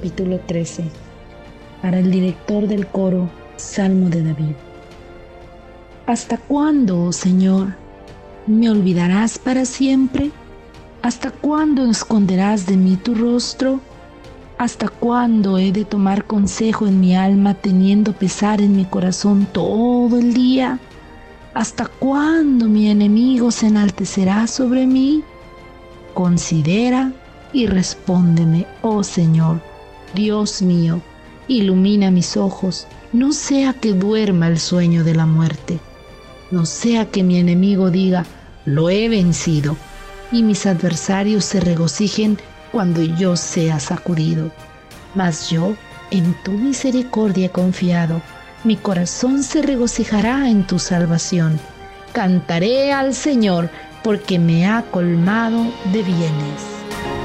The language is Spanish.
capítulo 13. Para el director del coro, Salmo de David. ¿Hasta cuándo, oh Señor, me olvidarás para siempre? ¿Hasta cuándo esconderás de mí tu rostro? ¿Hasta cuándo he de tomar consejo en mi alma, teniendo pesar en mi corazón todo el día? ¿Hasta cuándo mi enemigo se enaltecerá sobre mí? Considera y respóndeme, oh Señor, Dios mío, ilumina mis ojos, no sea que duerma el sueño de la muerte, no sea que mi enemigo diga, lo he vencido, y mis adversarios se regocijen cuando yo sea sacudido. Mas yo en tu misericordia he confiado, mi corazón se regocijará en tu salvación. Cantaré al Señor porque me ha colmado de bienes.